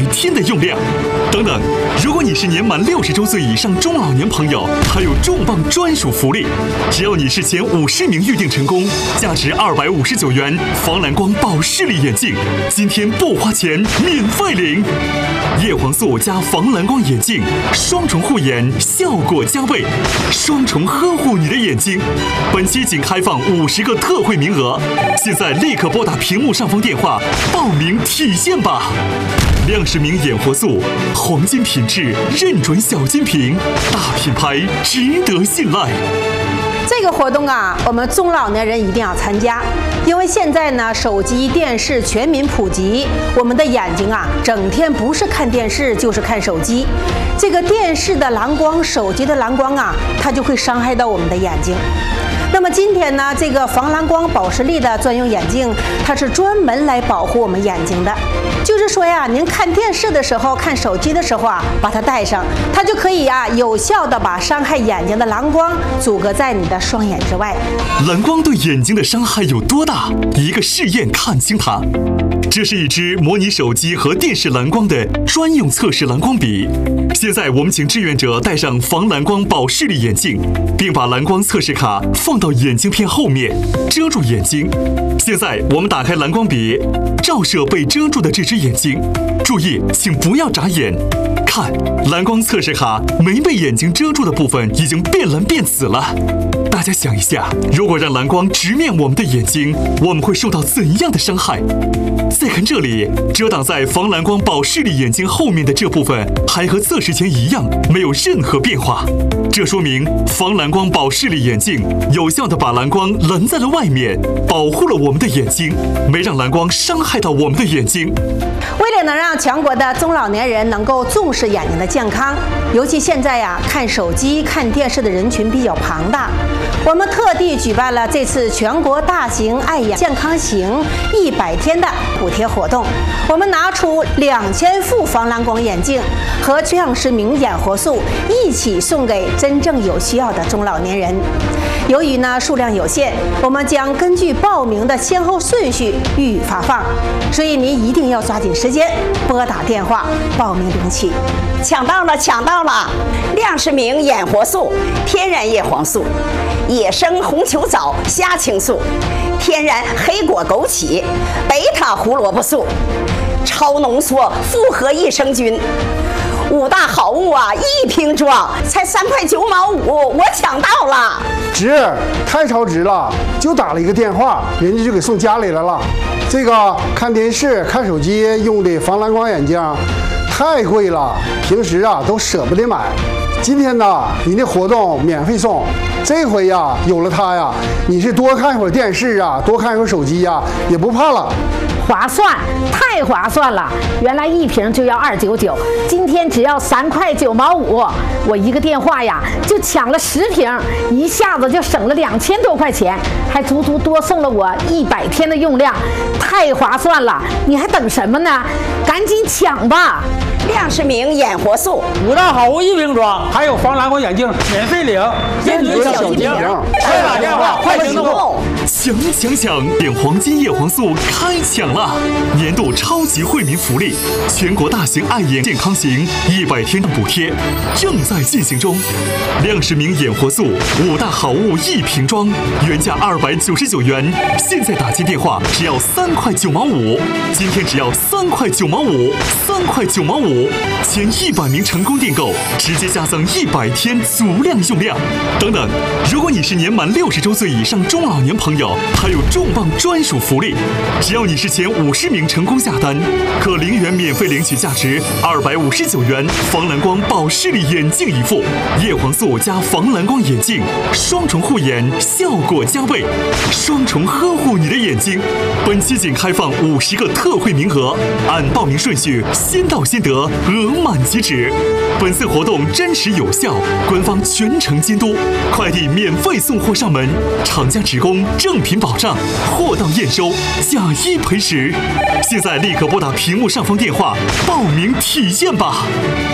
天的用量。等等，如果你是年满60周岁以上中老年朋友，还有重磅专属福利，只要你是前50名预定成功，价值259元防蓝光保视力眼镜，今天不花钱免费领。叶黄素加防蓝光眼镜，双重护眼，效果加倍，双重呵护你的眼睛。本期仅开放50个特惠名额，现在立刻拨打屏幕上方电话报名体验吧。亮世明眼活素，黄金品质，认准小金瓶，大品牌，值得信赖。 这个活动啊，我们中老年人一定要参加，因为现在呢，手机、电视全民普及，我们的眼睛啊，整天不是看电视就是看手机。这个电视的蓝光、手机的蓝光啊，它就会伤害到我们的眼睛。那么今天呢，这个防蓝光保视力的专用眼镜，它是专门来保护我们眼睛的。就是说呀，您看电视的时候、看手机的时候啊，把它戴上，它就可以呀，有效的把伤害眼睛的蓝光阻隔在你的双眼之外。 蓝光对眼睛的伤害有多大？一个试验看清它。这是一支模拟手机和电视蓝光的专用测试蓝光笔。现在我们请志愿者戴上防蓝光保视力眼镜，并把蓝光测试卡放到眼镜片后面，遮住眼睛。现在我们打开蓝光笔，照射被遮住的这只眼睛。注意，请不要眨眼。看，蓝光测试卡没被眼睛遮住的部分已经变蓝变紫了。大家想一下，如果让蓝光直面我们的眼睛，我们会受到怎样的伤害？再看这里，遮挡在防蓝光保视力眼镜后面的这部分还和测试前一样，没有任何变化。这说明防蓝光保视力眼镜有效地把蓝光拦在了外面，保护了我们的眼睛，没让蓝光伤害到我们的眼睛。 为了能让全国的中老年人能够重视眼睛的健康，尤其现在呀，看手机、看电视的人群比较庞大，我们特地举办了这次全国大型爱眼健康行100天的补贴活动。我们拿出2000副防蓝光眼镜和亮世明眼活素一起送给真正有需要的中老年人。由于呢数量有限，我们将根据报名的先后顺序予以发放，所以您一定要抓紧时间拨打电话报名领取。 抢到了，抢到了！亮世明眼活素，天然叶黄素，野生红球藻虾青素，天然黑果枸杞，贝塔胡萝卜素，超浓缩复合益生菌。5大好物啊，一瓶装，才3块9毛5，我抢到了！ 值，太超值了！就打了一个电话，人家就给送家里来了。这个看电视、看手机用的防蓝光眼镜太贵了，平时啊都舍不得买。今天呢，你的活动免费送，这回呀有了它呀，你是多看一会儿电视啊，多看一会儿手机呀，也不怕了。 划算，太划算了！原来一瓶就要299，今天只要3块9毛5，我一个电话呀就抢了10瓶，一下子就省了2000多块钱，还足足多送了我100天的用量，太划算了！你还等什么呢？赶紧抢吧！ 亮世明眼活素 5大好物一瓶装，还有防蓝光眼镜免费领，认准小金瓶，快打电话，快行动！ 抢！点黄金叶黄素开抢了！年度超级惠民福利，全国大型爱眼健康行100天补贴正在进行中。亮世明眼活素5大好物一瓶装，原价299元，现在打进电话只要3块9毛5，今天只要3块9毛5，3块9毛5，前100名成功订购直接加赠100天足量用量。等等，如果你是年满60周岁以上中老年朋友，还有重磅专属福利，只要你是前50名成功下单，可0元免费领取价值259元防蓝光保视力眼镜一副，叶黄素加防蓝光眼镜，双重护眼，效果加倍，双重呵护你的眼睛。本期仅开放50个特惠名额，按报名顺序先到先得，额满即止。本次活动真实有效，官方全程监督，快递免费送货上门，厂家职工正品保障，货到验收，假一赔10。现在立刻拨打屏幕上方电话报名体验吧。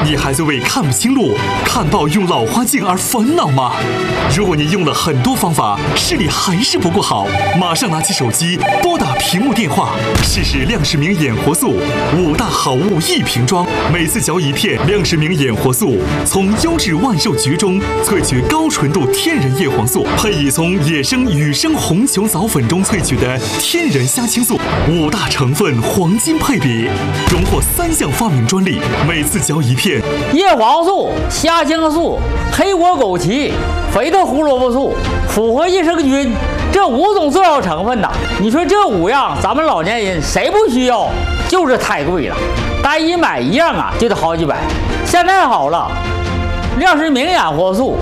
你还在为看不清路、看报用老花镜而烦恼吗？如果你用了很多方法，视力还是不够好，马上拿起手机拨打屏幕电话，试试亮视明眼活素5大好物1瓶装，每次嚼1片。亮视明眼活素从优质万寿菊中萃取高纯度天然叶黄素，配以从野生雨生红球藻粉中萃取的天然虾青素，5大成分黄金配比，荣获3项发明专利，每次嚼1片。 叶黄素、虾青素、黑果枸杞、肥的胡萝卜素、复合益生菌，这5种重要成分呐，你说这5样咱们老年人谁不需要？就是太贵了，单一买1样啊就得好几百。现在好了，亮视明眼活素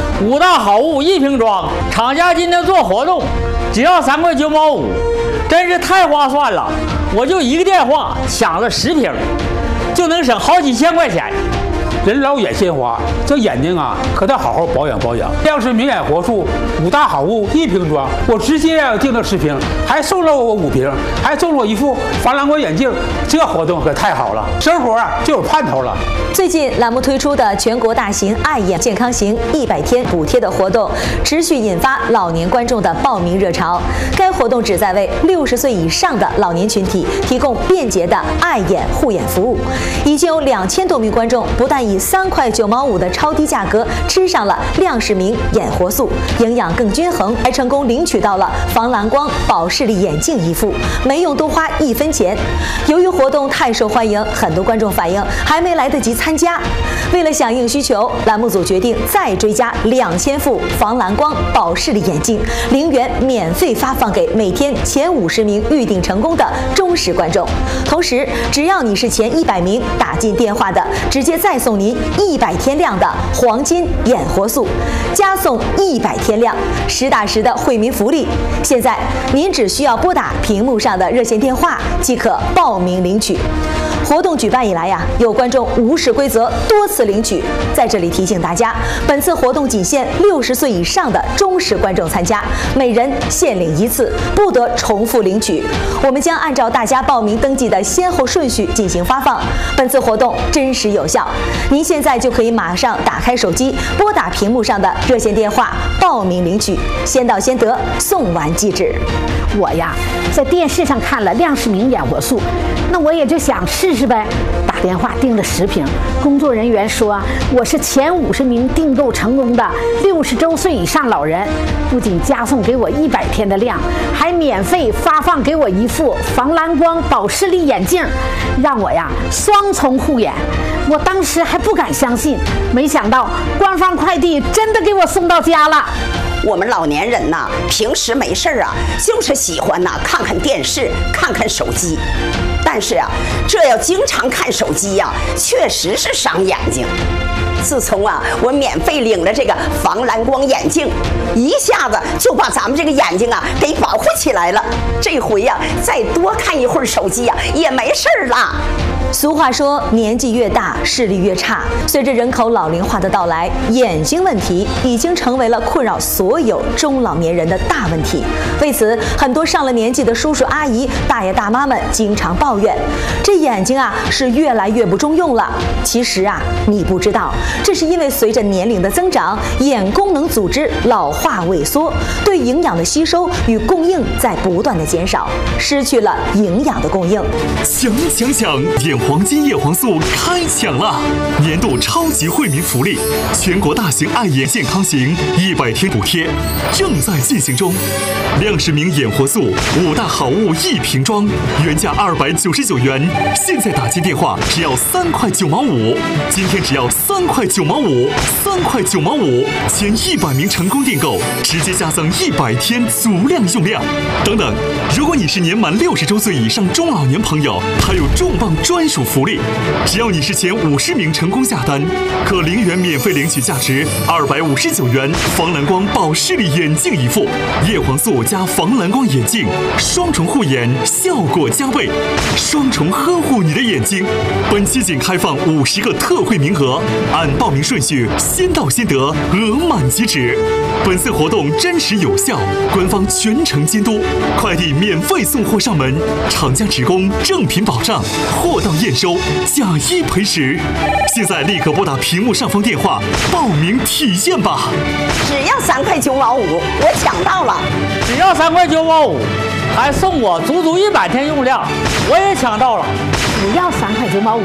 5大好物1瓶装，厂家今天做活动，只要3块9毛5，真是太划算了。我就一个电话抢了10瓶，就能省好几千块钱。 人老眼先花，这眼睛啊可得好好保养保养。亮视明眼活素5大好物1瓶装，我直接订了10瓶，还送了我5瓶，还送了我一副防蓝光眼镜，这活动可太好了，生活啊就有盼头了。 最近栏目推出的全国大型爱眼健康行100天补贴的活动，持续引发老年观众的报名热潮。该活动旨在为60岁以上的老年群体提供便捷的爱眼护眼服务。已经有2000多名观众不但以3块9毛5的超低价格吃上了亮视明眼活素，营养更均衡，还成功领取到了防蓝光保视力眼镜1副，没用多花1分钱。由于活动太受欢迎，很多观众反映还没来得及参加。为了响应需求，栏目组决定再追加2000副防蓝光保视力眼镜，0元免费发放给每天前50名预订成功的忠实观众。同时，只要你是前100名打进电话的，直接再送您100天量的黄金眼活素，加送100天量，实打实的惠民福利。现在您只需要拨打屏幕上的热线电话即可报名领取。活动举办以来有观众无视规则多次领取，在这里提醒大家，本次活动仅限60岁以上的忠实观众参加，每人限领1次，不得重复领取。我们将按照大家报名登记的先后顺序进行发放。本次活动真实有效，您现在就可以马上打开手机，拨打屏幕上的热线电话报名领取，先到先得，送完即止。 我在电视上看了亮视明眼活素，那我也就想试试呗，打电话订了10瓶。工作人员说我是前50名订购成功的60周岁以上老人，不仅加送给我100天的量，还免费发放给我1副防蓝光保视力眼镜，让我双重护眼。我当时还不敢相信，没想到官方快递真的给我送到家了。 我们老年人呐，平时没事就是喜欢看看电视，看看手机。但是这要经常看手机确实是伤眼睛。自从我免费领了这个防蓝光眼镜，一下子就把咱们这个眼睛给保护起来了。这回再多看一会儿手机也没事了。 俗话说，年纪越大，视力越差。随着人口老龄化的到来，眼睛问题已经成为了困扰所有中老年人的大问题。为此，很多上了年纪的叔叔阿姨、大爷大妈们经常抱怨，这眼睛是越来越不中用了。其实你不知道，这是因为随着年龄的增长，眼功能组织老化萎缩，对营养的吸收与供应在不断的减少，失去了营养的供应。 抢！眼黄金叶黄素开抢了！年度超级惠民福利，全国大型爱眼健康行100天补贴正在进行中。亮视明眼活素5大好物1瓶装，原价299元，现在打进电话只要3块9毛5，今天只要3块9毛5，3块9毛5，前100名成功订购，直接加赠100天足量用量。等等，如果你是年满60周岁以上中老年朋友，还有重磅专属福利，只要你是前50名成功下单，可0元免费领取价值259元防蓝光保视力眼镜1副，叶黄素加防蓝光眼镜，双重护眼，效果加倍，双重呵护你的眼睛。本期仅开放50个特惠名额，按报名顺序先到先得，额满即止。本次活动真实有效，官方全程监督，快递免费送货上门，厂家职工正品保障，货到验收，假一赔10。现在立刻拨打屏幕上方电话报名体验吧！ 只要3块9毛5，我抢到了！ 只要3块9毛5，还送我足足100天用量，我也抢到了！ 只要3块9毛5，